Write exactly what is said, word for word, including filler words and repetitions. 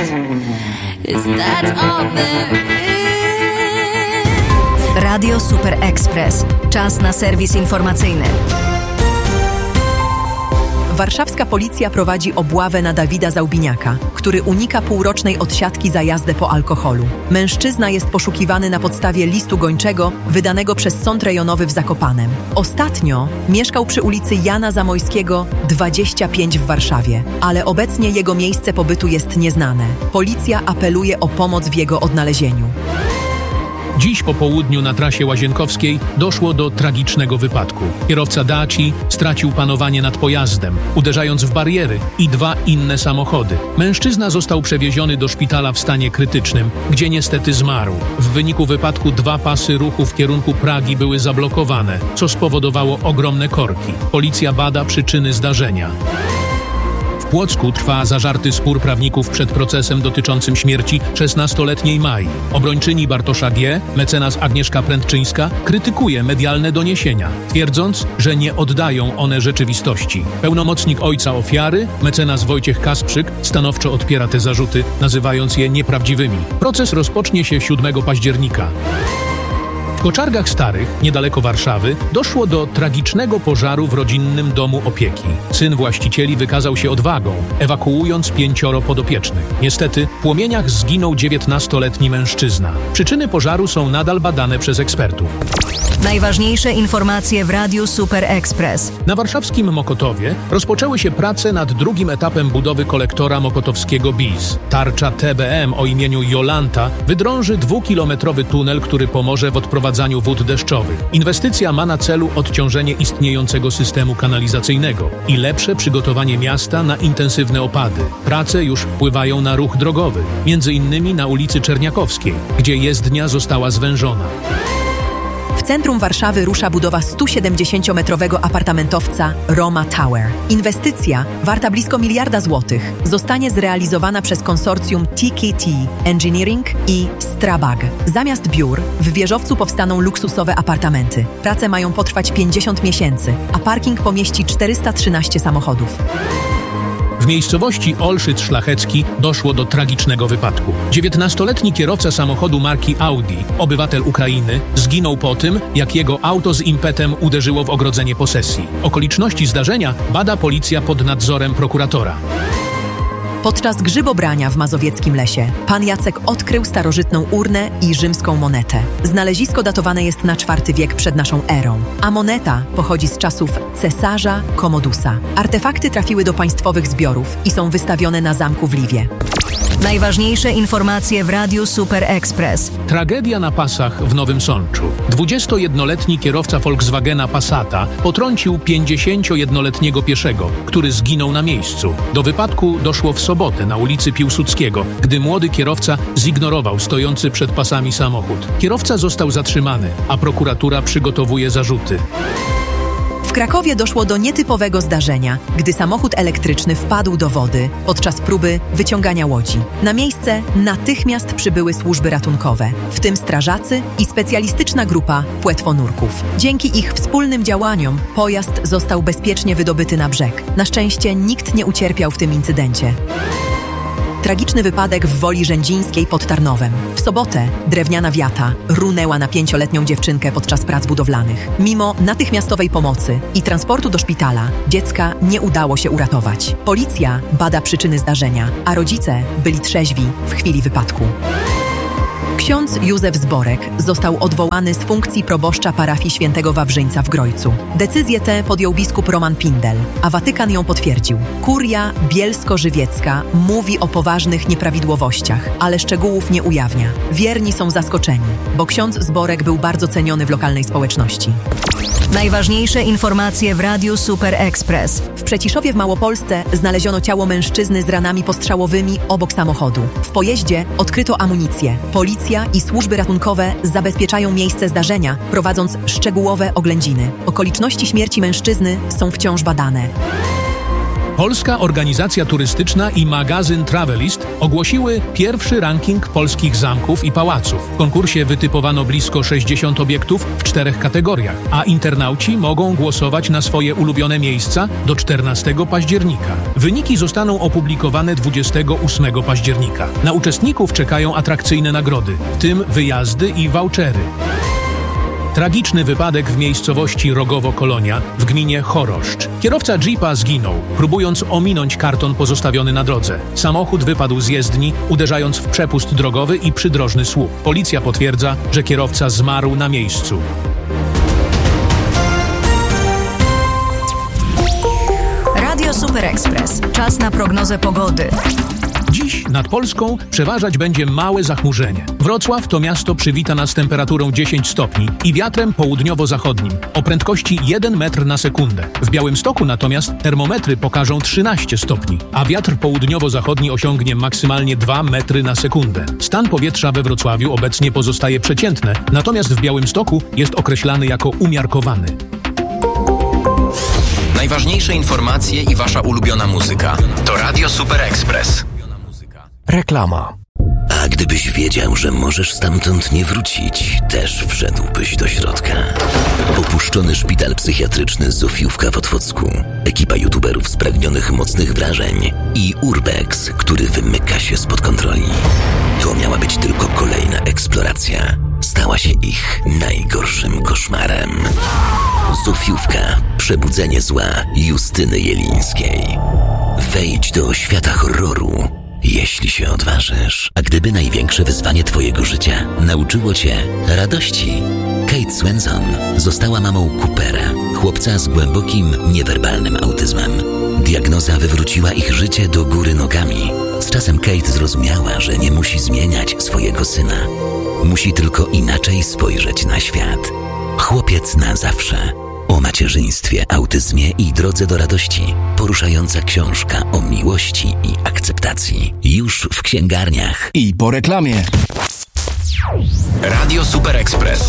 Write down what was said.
Is that all there is? Radio Super Express. Czas na serwis informacyjny. Warszawska policja prowadzi obławę na Dawida Zaubiniaka, który unika półrocznej odsiadki za jazdę po alkoholu. Mężczyzna jest poszukiwany na podstawie listu gończego wydanego przez Sąd Rejonowy w Zakopanem. Ostatnio mieszkał przy ulicy Jana Zamojskiego dwadzieścia pięć w Warszawie, ale obecnie jego miejsce pobytu jest nieznane. Policja apeluje o pomoc w jego odnalezieniu. Dziś po południu na trasie Łazienkowskiej doszło do tragicznego wypadku. Kierowca Daci stracił panowanie nad pojazdem, uderzając w bariery i dwa inne samochody. Mężczyzna został przewieziony do szpitala w stanie krytycznym, gdzie niestety zmarł. W wyniku wypadku dwa pasy ruchu w kierunku Pragi były zablokowane, co spowodowało ogromne korki. Policja bada przyczyny zdarzenia. W Płocku trwa zażarty spór prawników przed procesem dotyczącym śmierci szesnastoletniej Mai. Obrończyni Bartosza G., mecenas Agnieszka Prędczyńska, krytykuje medialne doniesienia, twierdząc, że nie oddają one rzeczywistości. Pełnomocnik ojca ofiary, mecenas Wojciech Kasprzyk, stanowczo odpiera te zarzuty, nazywając je nieprawdziwymi. Proces rozpocznie się siódmego października. W Koczargach Starych, niedaleko Warszawy, doszło do tragicznego pożaru w rodzinnym domu opieki. Syn właścicieli wykazał się odwagą, ewakuując pięcioro podopiecznych. Niestety, w płomieniach zginął dziewiętnastoletni mężczyzna. Przyczyny pożaru są nadal badane przez ekspertów. Najważniejsze informacje w Radiu Super Express. Na warszawskim Mokotowie rozpoczęły się prace nad drugim etapem budowy kolektora mokotowskiego B I S. Tarcza T B M o imieniu Jolanta wydrąży dwukilometrowy tunel, który pomoże w odprowadzaniu wód deszczowych. Inwestycja ma na celu odciążenie istniejącego systemu kanalizacyjnego i lepsze przygotowanie miasta na intensywne opady. Prace już wpływają na ruch drogowy, między innymi na ulicy Czerniakowskiej, gdzie jezdnia została zwężona. W centrum Warszawy rusza budowa stusiedemdziesięciometrowego apartamentowca Roma Tower. Inwestycja, warta blisko miliarda złotych, zostanie zrealizowana przez konsorcjum T K T Engineering i Strabag. Zamiast biur, w wieżowcu powstaną luksusowe apartamenty. Prace mają potrwać pięćdziesiąt miesięcy, a parking pomieści czterysta trzynaście samochodów. W miejscowości Olszyc Szlachecki doszło do tragicznego wypadku. dziewiętnastoletni kierowca samochodu marki Audi, obywatel Ukrainy, zginął po tym, jak jego auto z impetem uderzyło w ogrodzenie posesji. Okoliczności zdarzenia bada policja pod nadzorem prokuratora. Podczas grzybobrania w mazowieckim lesie pan Jacek odkrył starożytną urnę i rzymską monetę. Znalezisko datowane jest na czwarty wiek przed naszą erą, a moneta pochodzi z czasów cesarza Komodusa. Artefakty trafiły do państwowych zbiorów i są wystawione na zamku w Liwie. Najważniejsze informacje w Radiu Super Express. Tragedia na pasach w Nowym Sączu. dwudziestojednoletni kierowca Volkswagena Passata potrącił pięćdziesięciojednoletniego pieszego, który zginął na miejscu. Do wypadku doszło w sobotę na ulicy Piłsudskiego, gdy młody kierowca zignorował stojący przed pasami samochód. Kierowca został zatrzymany, a prokuratura przygotowuje zarzuty. W Krakowie doszło do nietypowego zdarzenia, gdy samochód elektryczny wpadł do wody podczas próby wyciągania łodzi. Na miejsce natychmiast przybyły służby ratunkowe, w tym strażacy i specjalistyczna grupa płetwonurków. Dzięki ich wspólnym działaniom pojazd został bezpiecznie wydobyty na brzeg. Na szczęście nikt nie ucierpiał w tym incydencie. Tragiczny wypadek w Woli Rzędzińskiej pod Tarnowem. W sobotę drewniana wiata runęła na pięcioletnią dziewczynkę podczas prac budowlanych. Mimo natychmiastowej pomocy i transportu do szpitala, dziecka nie udało się uratować. Policja bada przyczyny zdarzenia, a rodzice byli trzeźwi w chwili wypadku. Ksiądz Józef Zborek został odwołany z funkcji proboszcza parafii Świętego Wawrzyńca w Grojcu. Decyzję tę podjął biskup Roman Pindel, a Watykan ją potwierdził. Kuria bielsko-żywiecka mówi o poważnych nieprawidłowościach, ale szczegółów nie ujawnia. Wierni są zaskoczeni, bo ksiądz Zborek był bardzo ceniony w lokalnej społeczności. Najważniejsze informacje w Radiu Super Express. W Przeciszowie w Małopolsce znaleziono ciało mężczyzny z ranami postrzałowymi obok samochodu. W pojeździe odkryto amunicję. Policja i służby ratunkowe zabezpieczają miejsce zdarzenia, prowadząc szczegółowe oględziny. Okoliczności śmierci mężczyzny są wciąż badane. Polska Organizacja Turystyczna i magazyn Travelist ogłosiły pierwszy ranking polskich zamków i pałaców. W konkursie wytypowano blisko sześćdziesiąt obiektów w czterech kategoriach, a internauci mogą głosować na swoje ulubione miejsca do czternastego października. Wyniki zostaną opublikowane dwudziestego ósmego października. Na uczestników czekają atrakcyjne nagrody, w tym wyjazdy i vouchery. Tragiczny wypadek w miejscowości Rogowo-Kolonia w gminie Choroszcz. Kierowca jeepa zginął, próbując ominąć karton pozostawiony na drodze. Samochód wypadł z jezdni, uderzając w przepust drogowy i przydrożny słup. Policja potwierdza, że kierowca zmarł na miejscu. Radio Super Express. Czas na prognozę pogody. Dziś nad Polską przeważać będzie małe zachmurzenie. Wrocław to miasto przywita nas temperaturą dziesięć stopni i wiatrem południowo-zachodnim o prędkości jeden metr na sekundę. W Białymstoku natomiast termometry pokażą trzynaście stopni, a wiatr południowo-zachodni osiągnie maksymalnie dwa metry na sekundę. Stan powietrza we Wrocławiu obecnie pozostaje przeciętny, natomiast w Białymstoku jest określany jako umiarkowany. Najważniejsze informacje i wasza ulubiona muzyka to Radio Super Express. Reklama. A gdybyś wiedział, że możesz stamtąd nie wrócić, też wszedłbyś do środka. Opuszczony szpital psychiatryczny Zofiówka w Otwocku, ekipa youtuberów spragnionych mocnych wrażeń i Urbex, który wymyka się spod kontroli. To miała być tylko kolejna eksploracja. Stała się ich najgorszym koszmarem. Zofiówka. Przebudzenie zła Justyny Jelińskiej. Wejdź do świata horroru, jeśli się odważysz. A gdyby największe wyzwanie twojego życia nauczyło cię radości? Kate Swenson została mamą Coopera, chłopca z głębokim, niewerbalnym autyzmem. Diagnoza wywróciła ich życie do góry nogami. Z czasem Kate zrozumiała, że nie musi zmieniać swojego syna. Musi tylko inaczej spojrzeć na świat. Chłopiec na zawsze. O macierzyństwie, autyzmie i drodze do radości. Poruszająca książka o miłości i akceptacji. Już w księgarniach. I po reklamie. Radio Super Express.